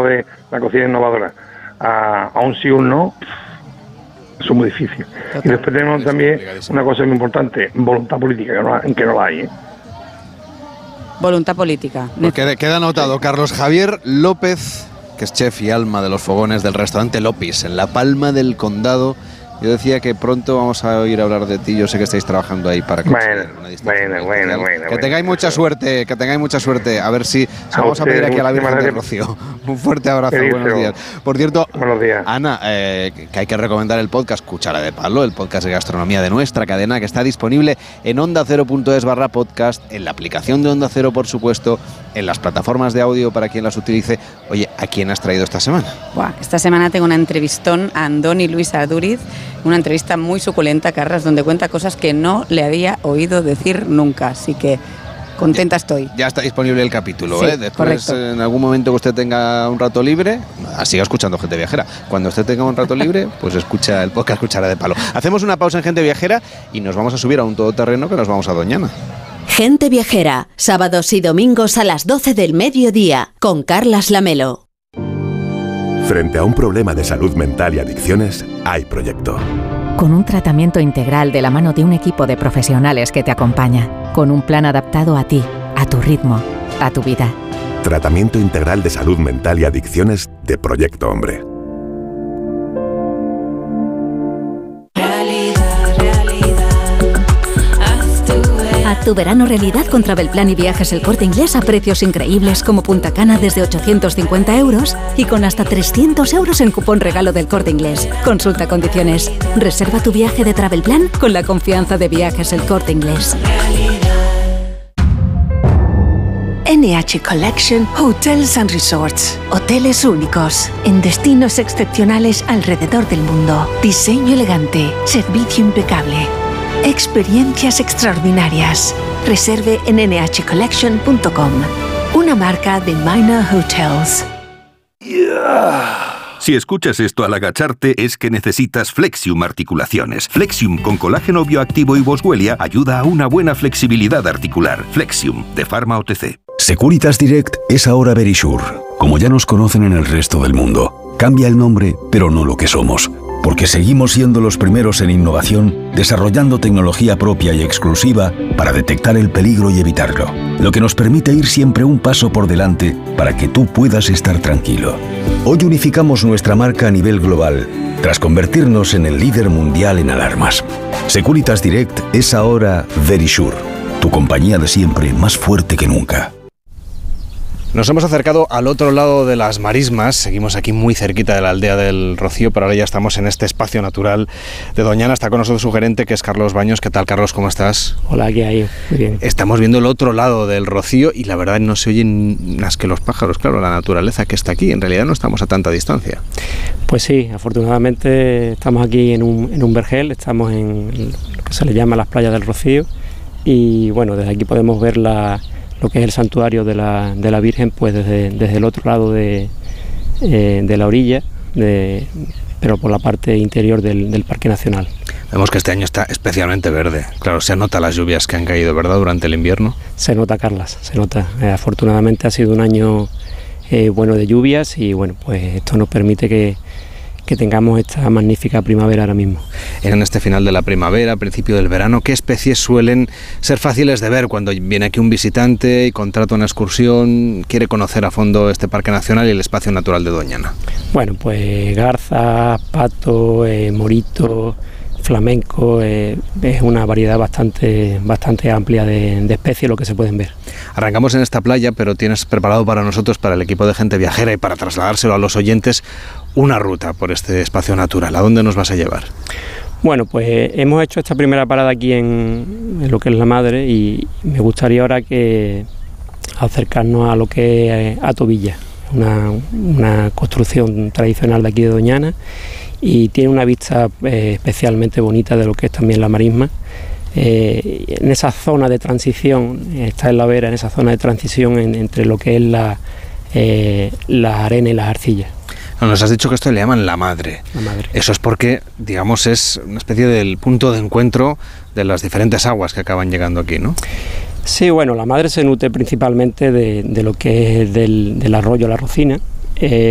pasado de la cocina innovadora a un sí o un no, eso es muy difícil. Total. Y después tenemos también una cosa muy importante, voluntad política, que no la hay, ¿eh? Voluntad política. Pues queda anotado. Carlos Javier López, que es chef y alma de los fogones del restaurante Lopis, en La Palma del Condado. Yo decía que pronto vamos a oír hablar de ti. Yo sé que estáis trabajando ahí para conseguir una distancia. Bueno. Que tengáis mucha suerte, A ver si vamos a pedir aquí a la Virgen del Rocío. Un fuerte abrazo, buenos días. Por cierto, buenos días. Ana, que hay que recomendar el podcast Cuchara de Palo, el podcast de gastronomía de nuestra cadena, que está disponible en ondacero.es/podcast, en la aplicación de Onda Cero, por supuesto, en las plataformas de audio para quien las utilice. Oye, ¿a quién has traído esta semana? Esta semana tengo una entrevistón a Andoni Luis Arduriz, una entrevista muy suculenta, Carras, donde cuenta cosas que no le había oído decir nunca, así que contenta estoy. Ya está disponible el capítulo, sí, Después, correcto. En algún momento que usted tenga un rato libre, siga escuchando Gente Viajera. Cuando usted tenga un rato libre, pues escucha el podcast Cuchara de Palo. Hacemos una pausa en Gente Viajera y nos vamos a subir a un todoterreno que nos vamos a Doñana. Gente Viajera, sábados y domingos a las 12 del mediodía, con Carlas Lamelo. Frente a un problema de salud mental y adicciones, hay proyecto. Con un tratamiento integral de la mano de un equipo de profesionales que te acompaña, con un plan adaptado a ti, a tu ritmo, a tu vida. Tratamiento integral de salud mental y adicciones de Proyecto Hombre. Haz tu verano realidad con Travelplan y Viajes El Corte Inglés a precios increíbles como Punta Cana desde 850 euros y con hasta 300 euros en cupón regalo del Corte Inglés. Consulta condiciones. Reserva tu viaje de Travelplan con la confianza de Viajes El Corte Inglés. NH Collection Hotels and Resorts. Hoteles únicos, en destinos excepcionales alrededor del mundo. Diseño elegante, servicio impecable. Experiencias extraordinarias. Reserve en nhcollection.com. Una marca de Minor Hotels. Si escuchas esto al agacharte es que necesitas Flexium Articulaciones. Flexium con colágeno bioactivo y Boswellia ayuda a una buena flexibilidad articular. Flexium, de Pharma OTC. Securitas Direct es ahora Verisure, como ya nos conocen en el resto del mundo. Cambia el nombre, pero no lo que somos. Porque seguimos siendo los primeros en innovación, desarrollando tecnología propia y exclusiva para detectar el peligro y evitarlo. Lo que nos permite ir siempre un paso por delante para que tú puedas estar tranquilo. Hoy unificamos nuestra marca a nivel global, tras convertirnos en el líder mundial en alarmas. Securitas Direct es ahora Verisure, tu compañía de siempre más fuerte que nunca. Nos hemos acercado al otro lado de las marismas, seguimos aquí muy cerquita de la aldea del Rocío, pero ahora ya estamos en este espacio natural de Doñana. Está con nosotros su gerente, que es Carlos Baños. ¿Qué tal, Carlos? ¿Cómo estás? Hola, ¿qué hay? Muy bien. Estamos viendo el otro lado del Rocío y la verdad no se oyen más que los pájaros, claro, la naturaleza que está aquí. En realidad no estamos a tanta distancia. Pues sí, afortunadamente estamos aquí en un vergel, estamos en lo que se le llama las playas del Rocío y bueno, desde aquí podemos ver lo que es el santuario de la Virgen, pues desde el otro lado de la orilla, pero por la parte interior del Parque Nacional. Vemos que este año está especialmente verde. Claro, se nota las lluvias que han caído, ¿verdad?, durante el invierno. Se nota, Carlas, se nota. Afortunadamente ha sido un año bueno de lluvias y bueno, pues esto nos permite que tengamos esta magnífica primavera ahora mismo. En este final de la primavera, principio del verano, ¿qué especies suelen ser fáciles de ver cuando viene aquí un visitante y contrata una excursión, quiere conocer a fondo este Parque Nacional y el espacio natural de Doñana? Bueno, pues garzas, pato, morito, flamenco, es una variedad bastante amplia de especies lo que se pueden ver. Arrancamos en esta playa, pero tienes preparado para nosotros, para el equipo de Gente Viajera y para trasladárselo a los oyentes, una ruta por este espacio natural. ¿A dónde nos vas a llevar? Bueno, pues hemos hecho esta primera parada aquí en lo que es La Madre y me gustaría ahora que acercarnos a lo que es Atovilla, una construcción tradicional de aquí de Doñana y tiene una vista especialmente bonita de lo que es también la marisma. En esa zona de transición, está en la vera, en esa zona de transición entre lo que es la arena y las arcillas. Nos has dicho que esto le llaman La Madre. La Madre. Eso es porque, digamos, es una especie del punto de encuentro de las diferentes aguas que acaban llegando aquí, ¿no? Sí, bueno, La Madre se nutre principalmente de lo que es del arroyo La Rocina.